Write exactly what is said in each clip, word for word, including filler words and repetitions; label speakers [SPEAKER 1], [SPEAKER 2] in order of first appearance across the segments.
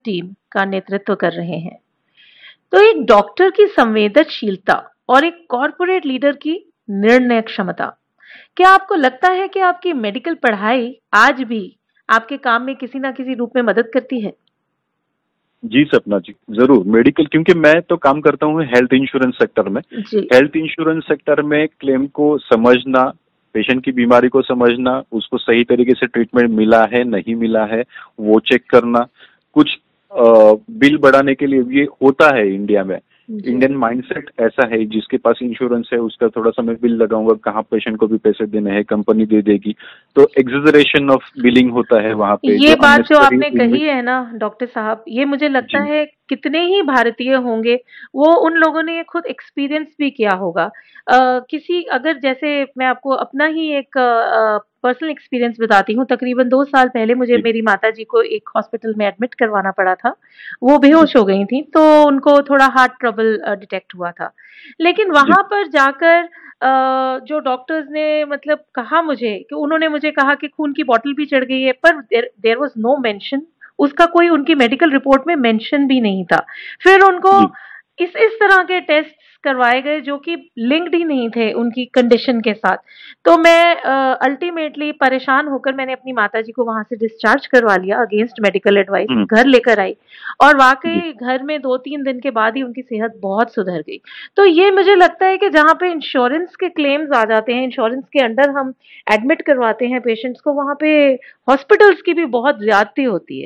[SPEAKER 1] Team का नेतृत्व कर रहे हैं। तो एक डॉक्टर की संवेदनशीलता और एक कॉर्पोरेट लीडर की निर्णय क्षमता, क्या आपको लगता है कि आपकी मेडिकल पढ़ाई आज भी आपके काम में किसी ना किसी रूप में मदद करती है?
[SPEAKER 2] जी सपना जी, जरूर। मेडिकल, क्योंकि मैं तो काम करता हूँ हेल्थ इंश्योरेंस सेक्टर में। हेल्थ इंश्योरेंस सेक्टर में क्लेम को समझना, पेशेंट की बीमारी को समझना, उसको सही तरीके से ट्रीटमेंट मिला है नहीं मिला है वो चेक करना, कुछ बिल बढ़ाने के लिए ये होता है इंडिया में। इंडियन माइंडसेट ऐसा है, जिसके पास इंश्योरेंस है उसका थोड़ा सा मैं बिल लगाऊंगा, कहाँ पेशेंट को भी पैसे देने हैं, कंपनी दे देगी, तो एक्सेजरेशन ऑफ बिलिंग होता है वहां पे।
[SPEAKER 1] ये बात जो आपने कही है ना डॉक्टर साहब, ये मुझे लगता है कितने ही भारतीय होंगे वो उन लोगों ने ये खुद एक्सपीरियंस भी किया होगा। आ, किसी अगर जैसे मैं आपको अपना ही एक पर्सनल एक्सपीरियंस बताती हूँ। तकरीबन दो साल पहले मुझे मेरी माताजी को एक हॉस्पिटल में एडमिट करवाना पड़ा था। वो बेहोश हो गई थी, तो उनको थोड़ा हार्ट ट्रबल डिटेक्ट हुआ था। लेकिन वहां पर जाकर Uh, जो डॉक्टर्स ने मतलब कहा मुझे कि उन्होंने मुझे कहा कि खून की बोतल भी चढ़ गई है, पर देयर वाज नो मेंशन, उसका कोई उनकी मेडिकल रिपोर्ट में मेंशन भी नहीं था। फिर उनको इस इस तरह के टेस्ट करवाए गए जो कि लिंक्ड ही नहीं थे उनकी कंडीशन के साथ। तो मैं अल्टीमेटली uh, परेशान होकर मैंने अपनी माताजी को वहां से डिस्चार्ज करवा लिया अगेंस्ट मेडिकल एडवाइस, घर लेकर आई और वाकई घर में दो तीन दिन के बाद ही उनकी सेहत बहुत सुधर गई। तो ये मुझे लगता है कि जहाँ पे इंश्योरेंस के क्लेम्स आ जाते हैं, इंश्योरेंस के अंडर हम एडमिट करवाते हैं पेशेंट्स को, वहां पे हॉस्पिटल्स की भी बहुत ज्यादती होती है।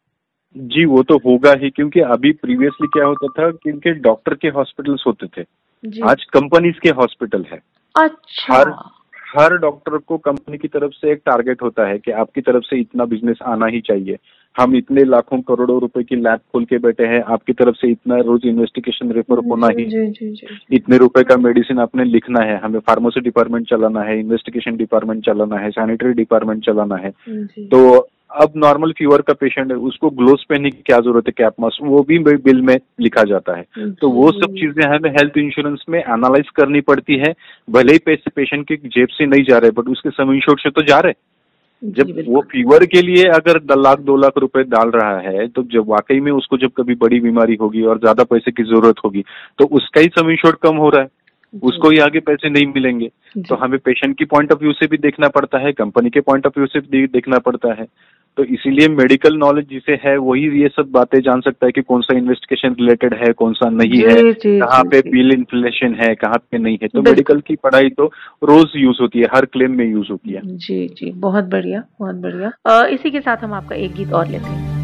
[SPEAKER 2] जी वो तो होगा ही, क्योंकि अभी प्रीवियसली क्या होता था, क्योंकि डॉक्टर के हॉस्पिटल्स होते थे, आज कंपनीज के हॉस्पिटल है।
[SPEAKER 1] अच्छा।
[SPEAKER 2] हर हर डॉक्टर को कंपनी की तरफ से एक टारगेट होता है कि आपकी तरफ से इतना बिजनेस आना ही चाहिए, हम इतने लाखों करोड़ों रुपए की लैब खोल के बैठे हैं, आपकी तरफ से इतना रोज इन्वेस्टिगेशन रेफर होना ही,
[SPEAKER 1] जी, जी, जी,
[SPEAKER 2] इतने रुपए का मेडिसिन आपने लिखना है, हमें फार्मेसी डिपार्टमेंट चलाना है, इन्वेस्टिगेशन डिपार्टमेंट चलाना है, सैनिटरी डिपार्टमेंट चलाना है। तो अब नॉर्मल फीवर का पेशेंट है, उसको ग्लोव्स पहनने की क्या जरूरत है, कैप मास्क, वो भी बिल में लिखा जाता है। तो वो सब चीजें हमें हेल्थ इंश्योरेंस में एनालाइज करनी पड़ती है। भले ही पैसे पेशेंट की जेब से नहीं जा रहे, बट उसके सम इंश्योर्ड से तो जा रहे। जब वो फीवर के लिए अगर दो लाख दो लाख रुपए डाल रहा है, तो जब वाकई में उसको जब कभी बड़ी बीमारी होगी और ज्यादा पैसे की जरूरत होगी, तो उसका ही सम इंश्योर्ड कम हो रहा है, उसको ही आगे पैसे नहीं मिलेंगे। तो हमें पेशेंट की पॉइंट ऑफ व्यू से भी देखना पड़ता है, कंपनी के पॉइंट ऑफ व्यू से भी देखना पड़ता है। तो इसीलिए मेडिकल नॉलेज जिसे है वही ये सब बातें जान सकता है कि कौन सा इन्वेस्टिगेशन रिलेटेड है, कौन सा नहीं है, कहाँ पे बिल इन्फ्लेशन है, कहाँ पे नहीं है। तो मेडिकल की पढ़ाई तो रोज यूज होती है, हर क्लेम में यूज होती है।
[SPEAKER 1] जी जी, बहुत बढ़िया, बहुत बढ़िया। इसी के साथ हम आपका एक गीत और लेते हैं।